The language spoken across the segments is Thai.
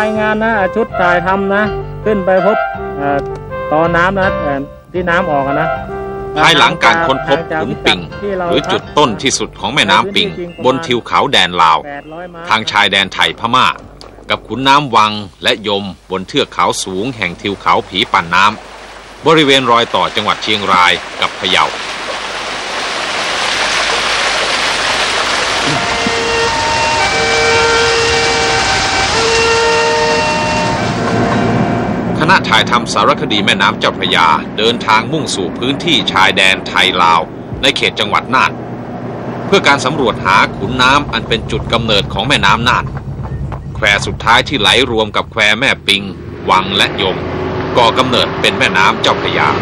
ายงานนะชุดถ่ายทำนะขึ้นไปพบตอนน้ำนะที่น้ำออกนะภายหลังการค้นพบขุนปิงหรือจุดต้นที่สุดของแม่น้ำปิงบนทิวเขาแดนลาวทางชายแดนไทยพม่ากับขุนน้ำวังและยมบนเทือกเขาสูงแห่งทิวเขาผีปั่นน้ำบริเวณรอยต่อจังหวัดเชียงรายกับพะเยาคณะถ่ายทำสารคดีแม่น้ำเจ้าพระยาเดินทางมุ่งสู่พื้นที่ชายแดนไทยลาวในเขตจังหวัดน่านเพื่อการสำรวจหาขุนน้ำอันเป็นจุดกำเนิดของแม่น้ำน่านแควสุดท้ายที่ไหลรวมกับแควแม่ปิงวังและยมก่อกำเนิดเป็นแม่น้ำเจ้าพระยา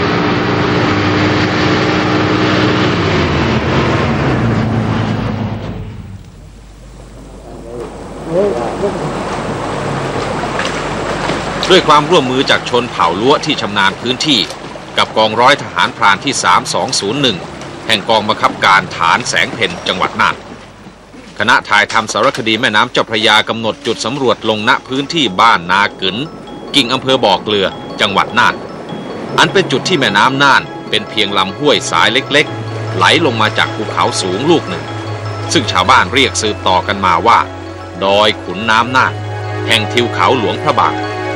ด้วยความร่วมมือจากชนเผ่าล้วที่ชำนาญพื้นที่กับกองร้อยทหารพรานที่3201แห่งกองบังคับการฐานแสงเพ็ญจังหวัดน่านคณะถ่ายทำสารคดีแม่น้ำเจ้าพระยากำหนดจุดสำรวจลงณพื้นที่บ้านนากึ๋นกิ่งอำเภอบ่อเกลือจังหวัดน่านอันเป็นจุดที่แม่น้ำน่านเป็นเพียงลำห้วยสายเล็กๆไหลลงมาจากภูเขาสูงลูกหนึ่งซึ่งชาวบ้านเรียกสืบต่อกันมาว่าดอยขุนน้ำน่านแห่งทิวเขาหลวงพระบาง